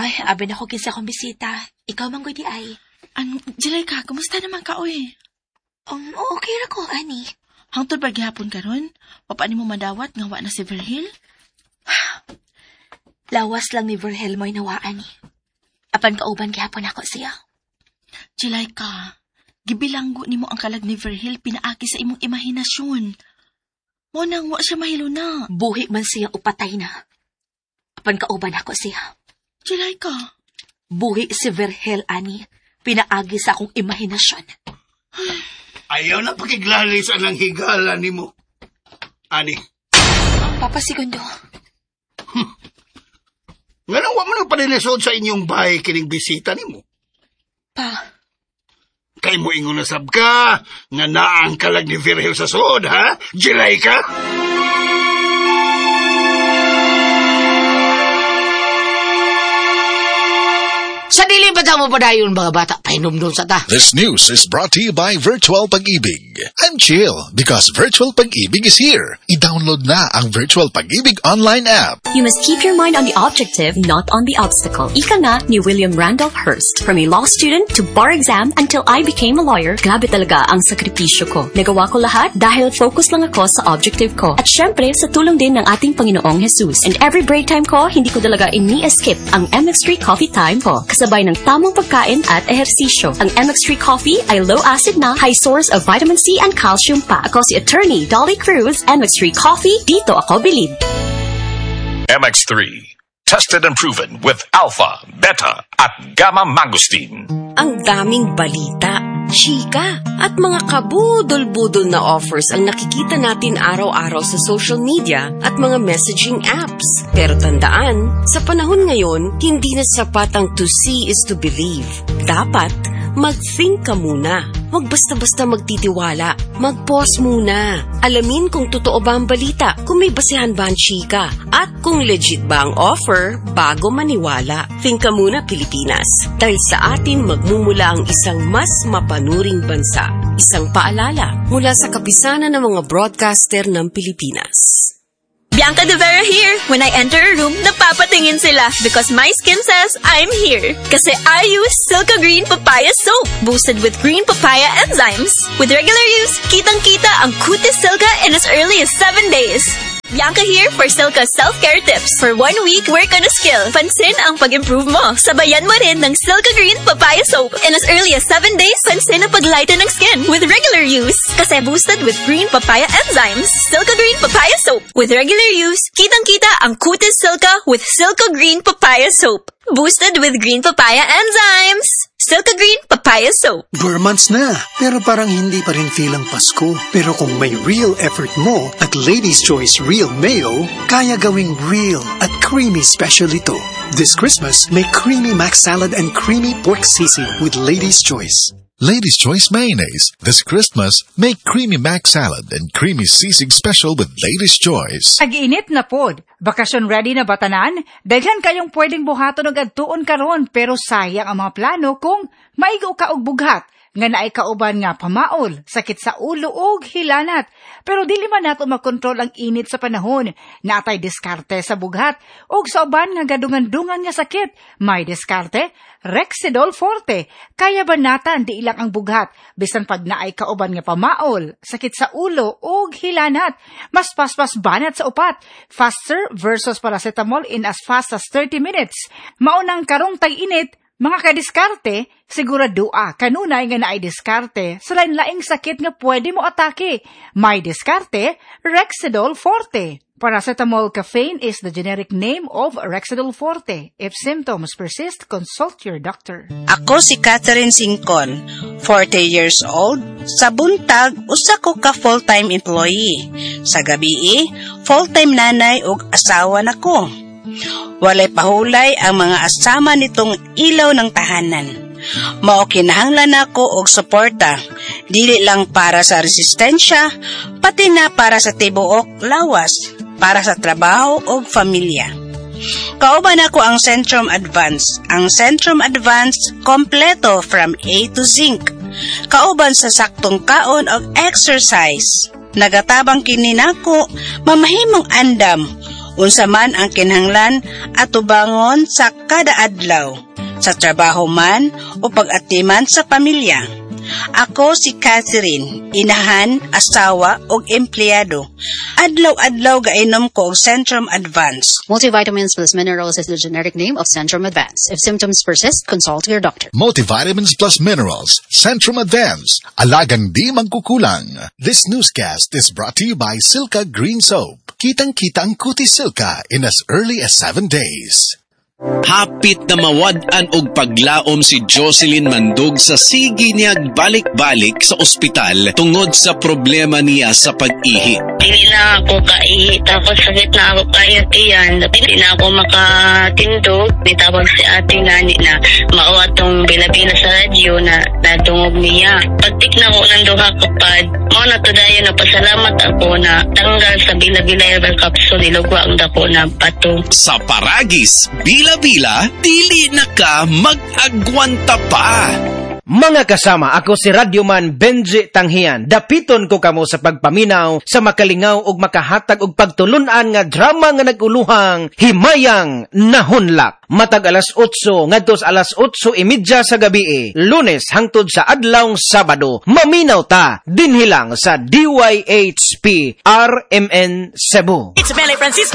Ay, abi na ko kinsa akong bisita. Ikaw man di ay. Jelayka, kumusta naman ka, oy? Okay ra ko, ani. Hangtod ba gihapon karon? Papa ni mo madawat nga wa na si Virgil? Lawas lang ni Virgil mo'y nawaan ni. Apan kauban gihapon ako siya. Jelayka, gibilanggo nimo ang kalag ni Virgil pinaagi sa imong imahinasyon. Mo nang wa siya mahilo na. Buhi man siya upatay na. Apan kauban ako siya. Jelayka, buhi si Virgil, ani. Pinaagi sa akong imahinasyon. Ayaw na pakiglalis ang higala ni mo. Ani. Papa Segundo. Nga nang wa mo na panilisod sa inyong bahay kining bisita ni mo. Pa. Kay mo ingon na sab ka, nga naang kalag ni Virgil sa sood, ha? Jelayka? Sa dili ba mo padayon mga bata painom doon sa ta? This news is brought to you by Virtual Pag-ibig. I'm chill because Virtual Pag-ibig is here. I-download na ang Virtual Pag-ibig online app. You must keep your mind on the objective, not on the obstacle. Ika nga ni William Randolph Hearst. From a law student to bar exam until I became a lawyer, grabe talaga ang sakripisyo ko. Nagawa ko lahat dahil focus lang ako sa objective ko. At syempre, sa tulong din ng ating Panginoong Jesus. And every break time ko, hindi ko talaga ini-skip ang MX3 coffee time ko. Kasabay ng tamang pagkain at ehersisyo. Ang MX3 coffee ay low acid na, high source of vitamin C and calcium pa. Ako si Attorney Dolly Cruz, MX3 coffee, dito ako bilib. MX3, tested and proven with alpha, beta, at gamma mangosteen. Ang daming balita, chika, at mga kabudol-budol na offers ang nakikita natin araw-araw sa social media at mga messaging apps. Pero tandaan, sa panahon ngayon, hindi na sapat ang to see is to believe. Dapat, mag-think ka muna. Huwag basta-basta magtitiwala. Mag-pause muna. Alamin kung totoo ba ang balita, kung may basehan ba ang chika, at kung legit ba ang offer bago maniwala. Think ka muna, Pilipinas. Dahil sa atin magmumula ang isang mas mapanuring bansa. Isang paalala mula sa kapisanan ng mga broadcaster ng Pilipinas. Bianca De Vera here. When I enter a room, napapatingin sila because my skin says I'm here. Kasi I use Silka Green Papaya Soap, boosted with green papaya enzymes. With regular use, kitang-kita ang kutis Silka in as early as 7 days. Bianca here for Silka self-care tips. For 1 week, work on a skill. Pansin ang pag-improve mo. Sabayan mo rin ng Silka Green Papaya Soap. In as early as 7 days, pansin ang paglighten ng skin with regular use. Kasi boosted with green papaya enzymes. Silka Green Papaya Soap. With regular use, kitang-kita ang kutis Silka with Silka Green Papaya Soap. Boosted with green papaya enzymes. Silka Green Papaya Soap. 4 months na, pero parang hindi pa rin feel ang Pasko. Pero kung may real effort mo at Lady's Choice Real Mayo, kaya gawing real at creamy special ito. This Christmas, may creamy mac salad and creamy pork sisig with Lady's Choice. Lady's Choice Mayonnaise. This Christmas, make creamy mac salad and creamy sisig special with Lady's Choice. Ag-init na pod. Bakasyon ready na batanan? Daghan kayong pwedeng buhaton og adtuon karon, pero sayang ang mga plano kung maigo ka og bughat nga naay kauban nga pamaol, sakit sa ulo ug hilanat. Pero dili man nato makontrol ang init sa panahon. Natay diskarte sa bughat ug sa uban nga gadungan-dungan nga sakit. May diskarte, Rexidol Forte. Kaya banatan di ilang ang bughat bisan pag naay kauban nga pamaol, sakit sa ulo ug hilanat. Mas paspas banat sa upat. Faster versus paracetamol in as fast as 30 minutes. Maunang karong tag-init. Mga kadiskarte, siguradua kanunay nga naay diskarte sa lain-laing sakit nga pwede mo atake. May diskarte, Rexidol Forte. Paracetamol caffeine is the generic name of Rexidol Forte. If symptoms persist, consult your doctor. Ako si Catherine Singcon, 40 years old. Sa buntag, usa ko ka full-time employee. Sa gabi, full-time nanay ug asawa nako. Walay pahulay ang mga asama nitong ilaw ng tahanan. Mao kinahanglan ako og suporta, dili lang para sa resistensya, pati na para sa tibuok lawas, para sa trabaho ug pamilya. Kauban ako ang Centrum Advance. Ang Centrum Advance kompleto from A to Zinc. Kauban sa saktong kaon ug exercise. Nagatabang kini nako mamahimong andam unsa man ang kinahanglan atubangon sa kada adlaw, sa trabaho man o pag-atiman sa pamilya. Ako si Catherine, inahan, asawa ug empleyado. Adlaw-adlaw gainom ko og Centrum Advance. Multivitamins plus minerals is the generic name of Centrum Advance. If symptoms persist, consult your doctor. Multivitamins plus minerals, Centrum Advance. Alagang di mangkukulang. This newscast is brought to you by Silka Green Soap. Kitang-kita ang kutis Silka in as early as 7 days. Hapit na mawad-an og paglaom si Jocelyn Mandog sa sige niya balik-balik sa ospital tungod sa problema niya sa pag-ihi. Dili na ako kaihi, tapos sakit na ako kayat iyan. Dili na ako makatindog. Nitawag si ate nga na mauwa tong bila-bila sa radyo na natungog niya. Pagtik na ko ng duha kapad, mo na to dayo na pasalamat ako na tanggal sa bila-bila herbal capsule, nilugwa ang dako na bato. Sa Paragis, bila-bila, dili na ka mag-agwanta pa. Mga kasama, ako si Radyoman Benji Tanghian. Dapiton ko kamo sa pagpaminaw, sa makalingaw ug makahatag og pagtulunan nga drama nga naguluhang Himayang Nahunlak. Matag alas 8 ngadto sa alas 8:30 sa gabi, Lunes hangtod sa adlawng Sabado. Maminaw ta dinhi lang sa DYHP RMN Cebu. It's Mele Francisco.